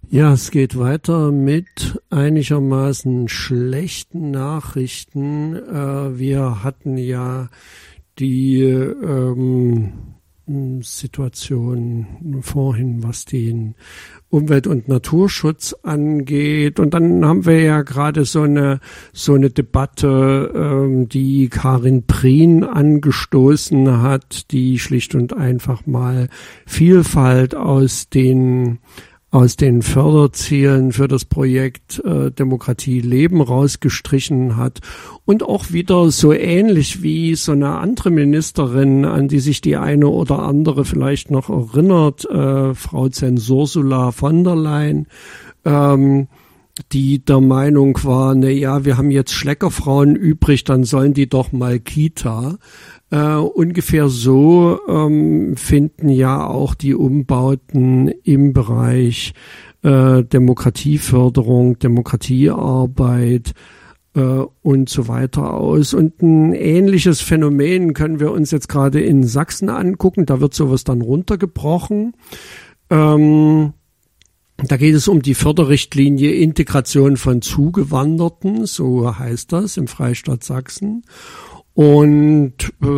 Ja, es geht weiter mit einigermaßen schlechten Nachrichten. Wir hatten ja die Situation vorhin, was den Umwelt- und Naturschutz angeht. Und dann haben wir ja gerade so eine Debatte, die Karin Prien angestoßen hat, die schlicht und einfach mal Vielfalt aus den Förderzielen für das Projekt Demokratie leben rausgestrichen hat und auch wieder so ähnlich wie so eine andere Ministerin, an die sich die eine oder andere vielleicht noch erinnert, Frau Ursula von der Leyen, die der Meinung war, wir haben jetzt Schleckerfrauen übrig, dann sollen die doch mal Kita. Ungefähr so finden ja auch die Umbauten im Bereich Demokratieförderung, Demokratiearbeit und so weiter aus. Und ein ähnliches Phänomen können wir uns jetzt gerade in Sachsen angucken. Da wird sowas dann runtergebrochen. Da geht es um die Förderrichtlinie Integration von Zugewanderten, so heißt das im Freistaat Sachsen. Und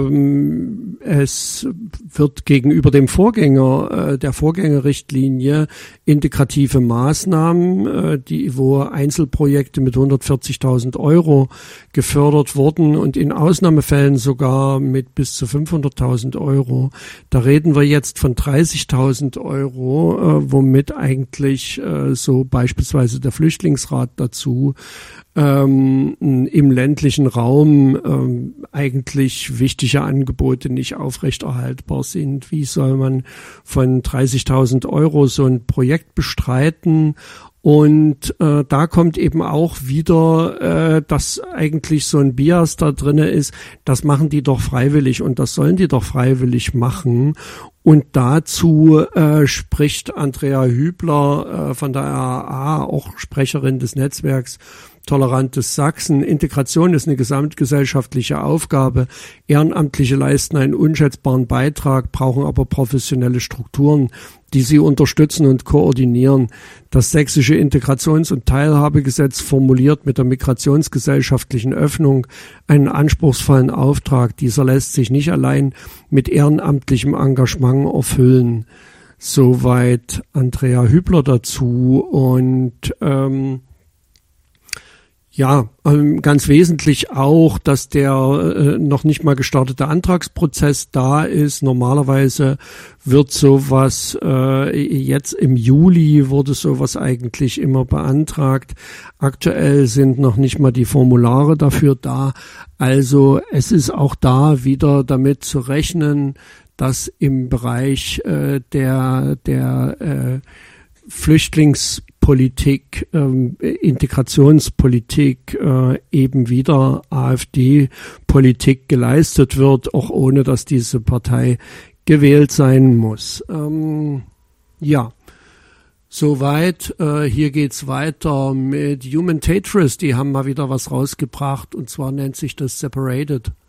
es wird gegenüber dem Vorgänger, der Vorgängerrichtlinie integrative Maßnahmen, wo Einzelprojekte mit 140.000 € gefördert wurden und in Ausnahmefällen sogar mit bis zu 500.000 €. Da reden wir jetzt von 30.000 €, womit eigentlich so beispielsweise der Flüchtlingsrat dazu im ländlichen Raum eigentlich wichtige Angebote nicht aufrechterhaltbar sind. Wie soll man von 30.000 € so ein Projekt bestreiten? Und da kommt eben auch wieder, dass eigentlich so ein Bias da drinne ist, das machen die doch freiwillig und das sollen die doch freiwillig machen. Und dazu spricht Andrea Hübler von der RAA, auch Sprecherin des Netzwerks Tolerantes Sachsen. Integration ist eine gesamtgesellschaftliche Aufgabe. Ehrenamtliche leisten einen unschätzbaren Beitrag, brauchen aber professionelle Strukturen, die sie unterstützen und koordinieren. Das sächsische Integrations- und Teilhabegesetz formuliert mit der migrationsgesellschaftlichen Öffnung einen anspruchsvollen Auftrag. Dieser lässt sich nicht allein mit ehrenamtlichem Engagement erfüllen. Soweit Andrea Hübler dazu. Und ganz wesentlich auch, dass der noch nicht mal gestartete Antragsprozess da ist. Normalerweise wird sowas, jetzt im Juli wurde sowas eigentlich immer beantragt. Aktuell sind noch nicht mal die Formulare dafür da. Also es ist auch da wieder damit zu rechnen, dass im Bereich der Flüchtlingspolitik, Integrationspolitik eben wieder AfD-Politik geleistet wird, auch ohne dass diese Partei gewählt sein muss. Soweit. Hier geht's weiter mit Human Tetris. Die haben mal wieder was rausgebracht und zwar nennt sich das Separated.